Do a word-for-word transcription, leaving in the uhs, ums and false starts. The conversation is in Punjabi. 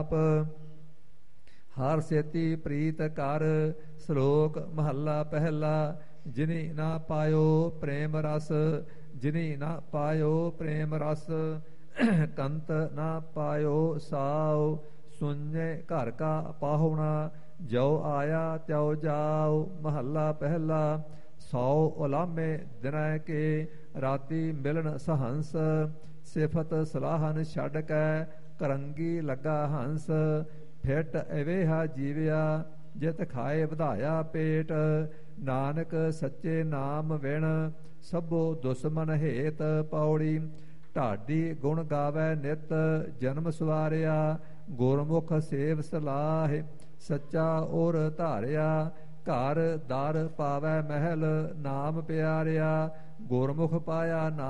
ਹਰ ਸੇਤੀ ਪ੍ਰੀਤ ਕਰ। ਸ਼ਲੋਕ ਮਹੱਲਾ ਪਹਿਲਾ। ਜਿਨੀ ਨਾ ਪਾਇਓ ਪ੍ਰੇਮ ਰਸ, ਜਿਨੀ ਨਾ ਪਾਇਓ ਪ੍ਰੇਮ ਰਸ। ਕੰਤ ਨਾ ਪਾਇਓ ਸਾਉ, ਸੁਣੇ ਘਰ ਕਾ ਪਾਹੁਣਾ। ਜੋ ਆਇਆ ਤਿਉ ਜਾਉ। ਮਹੱਲਾ ਪਹਿਲਾ। ਸੌ ਉਲਾਮੇ ਦਿਨੈ ਕੇ, ਰਾਤੀ ਮਿਲਣ ਸਹੰਸ। ਸਿਫਤ ਸਲਾਹਨ ਛੱਡ ਕੈ, ਕਰੰਗੀ ਲੱਗਾ ਹੰਸ। ਫਿਟ ਅਵੇਹਾ ਜੀਵਿਆ, ਜਿਤ ਖਾਏ ਵਧਾਇਆ ਪੇਟ। ਨਾਨਕ ਸੱਚੇ ਨਾਮ ਵਿਣ, ਸਭੋ ਦੁਸ਼ਮਨ ਹੇਤ। ਪੌੜੀ। ਢਾਡੀ ਗੁਣ ਗਾਵੈ ਨਿਤ, ਜਨਮ ਸਵਾਰਿਆ। ਗੁਰਮੁਖ ਸੇਵ ਸਲਾਹ, ਸੱਚਾ ਔਰ ਧਾਰਿਆ। ਘਰ ਦਰ ਪਾਵੈ ਮਹਿਲ, ਨਾਮ ਪਿਆਰਿਆ। ਗੁਰਮੁਖ ਪਾਇਆ